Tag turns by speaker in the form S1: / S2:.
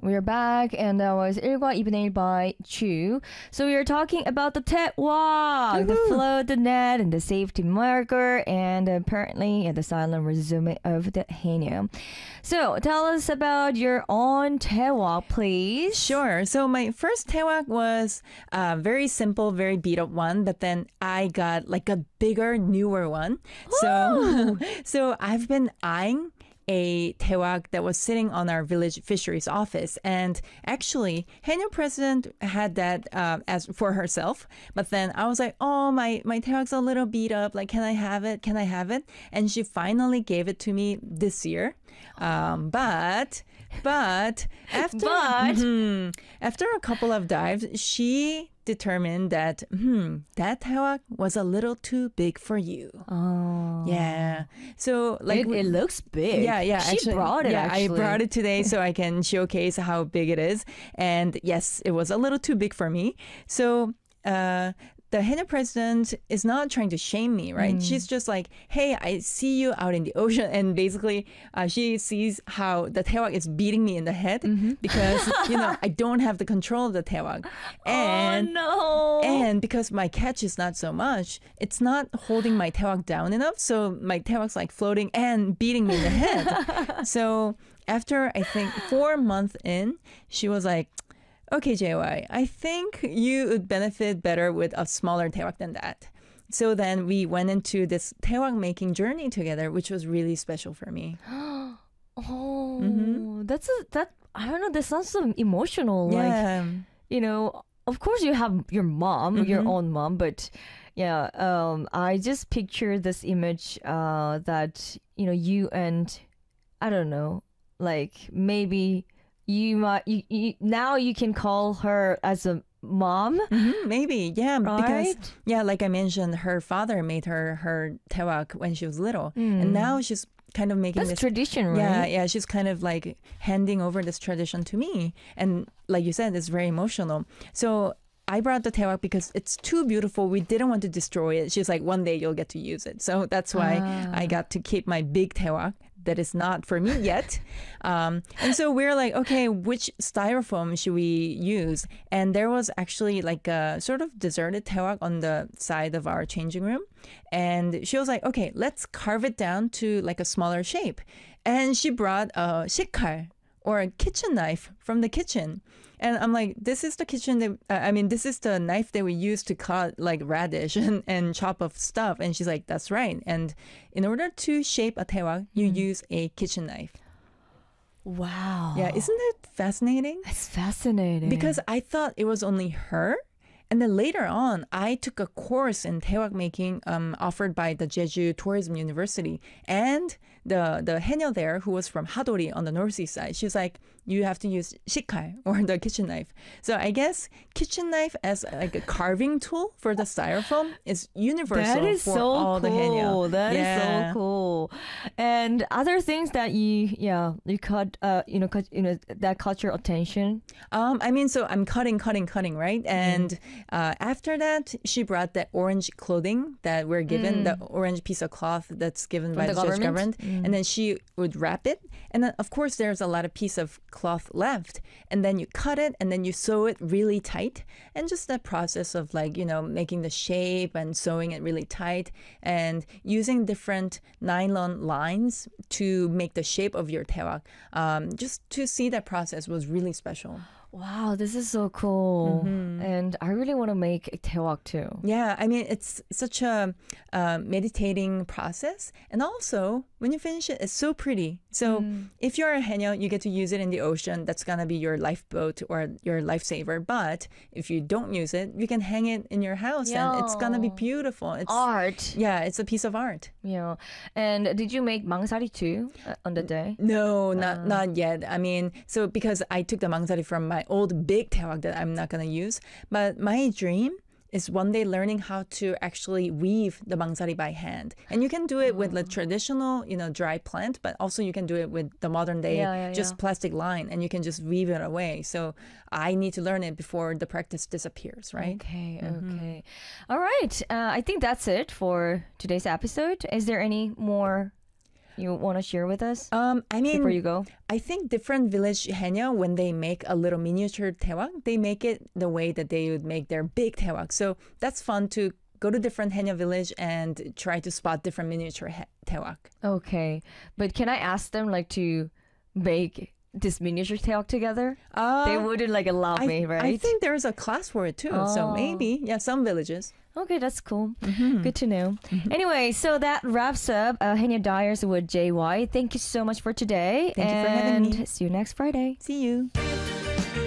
S1: we're back, and that was 일과 이분의 일 by Chu. So we are talking about the TED-walk, the flow, the net, and the safety marker, and apparently the silent resume of the haenyeo. So tell us about your own TED-walk, please.
S2: Sure. So my first TED-walk was a very simple, very beat up one, but then I got like a bigger, newer one. So I've been eyeing a 태왁 that was sitting on our village fisheries office. And actually, haenyeo president had that as for herself. But then I was like, oh, my 태왁's a little beat up. Like, can I have it? Can I have it? And she finally gave it to me this year. But after a couple of dives, she determined that that 태왁 was a little too big for you.
S1: Oh.
S2: Yeah. So like
S1: it looks big.
S2: Yeah.
S1: She
S2: actually,
S1: brought it.
S2: Yeah,
S1: actually.
S2: I brought it today so I can showcase how big it is. And yes, it was a little too big for me. So the haenyeo president is not trying to shame me, right? She's just like, hey, I see you out in the ocean. And basically, she sees how the 태왁 is beating me in the head because, I don't have the control of the 태왁. And,
S1: oh, no.
S2: And because my catch is not so much, it's not holding my 태왁 down enough. So my 태왁's like floating and beating me in the head. So after, I think, 4 months in, she was like, okay, JY, I think you would benefit better with a smaller 태왁 than that. So then we went into this 태왁 making journey together, which was really special for me.
S1: That I don't know, that sounds so emotional.
S2: Yeah.
S1: Like, of course you have your mom, your own mom, but yeah, I just picture this image that, you and, I don't know, like maybe you might now you can call her as a mom.
S2: Maybe, yeah,
S1: right?
S2: because like I mentioned, her father made her 태왁 when she was little, and now she's kind of making
S1: That's
S2: this
S1: tradition, right?
S2: Yeah, she's kind of like handing over this tradition to me, and like you said, it's very emotional. So I brought the 태왁 because it's too beautiful. We didn't want to destroy it. She's like, one day you'll get to use it. So that's why I got to keep my big 태왁 that is not for me yet. And so we're like, okay, which styrofoam should we use? And there was actually like a sort of deserted 태왁 on the side of our changing room. And she was like, okay, let's carve it down to like a smaller shape. And she brought a 식칼, or a kitchen knife from the kitchen. And I'm like, this is the this is the knife that we use to cut like radish and chop up stuff. And she's like, that's right. And in order to shape a 태왁, you use a kitchen knife.
S1: Wow.
S2: Yeah, isn't that fascinating?
S1: It's fascinating.
S2: Because I thought it was only her. And then later on, I took a course in 태왁 making offered by the Jeju Tourism University. And the haenyeo there, who was from Hadori on the northeast side, she was like, you have to use 식칼, or the kitchen knife. So I guess kitchen knife as like a carving tool for the styrofoam is universal for all the haenyeo.
S1: That is so cool. And other things that you cut, that caught your attention?
S2: So I'm cutting, right? And after that, she brought that orange clothing that we're given, the orange piece of cloth that's given by the Jewish government. And then she would wrap it. And then, of course, there's a lot of piece of cloth left. And then you cut it and then you sew it really tight. And just that process of making the shape and sewing it really tight and using different nylon lines to make the shape of your 태왁. Just to see that process was really special.
S1: Wow, this is so cool. And I really want to make a 태왁 too.
S2: Yeah, it's such a meditating process. And also, when you finish it, it's so pretty. So if you're a haenyeo, you get to use it in the ocean. That's going to be your lifeboat or your lifesaver. But if you don't use it, you can hang it in your house and it's going to be beautiful. It's
S1: art.
S2: Yeah, it's a piece of art.
S1: Yeah. And did you make 망사리 too on the day?
S2: No, not yet. So because I took the 망사리 from my old big 태왁 that I'm not going to use. But my dream is one day learning how to actually weave the 망사리 by hand. And you can do it with the traditional, dry plant, but also you can do it with the modern day, plastic line, and you can just weave it away. So I need to learn it before the practice disappears, right?
S1: Okay. All right. I think that's it for today's episode. Is there any more you want to share with us
S2: I mean,
S1: before you go?
S2: I think different village haenyeo, when they make a little miniature taewak, they make it the way that they would make their big taewak. So that's fun to go to different haenyeo village and try to spot different miniature taewak.
S1: Okay, but can I ask them like to make this miniature taewak together? They wouldn't like allow me, right?
S2: I think there's a class for it too. So maybe, yeah, some villages.
S1: Okay, that's cool. Good to know. Anyway, so that wraps up Haenyeo Diaries with JY. Thank you so much for today.
S2: Thank you for having me.
S1: See you next Friday.
S2: See you.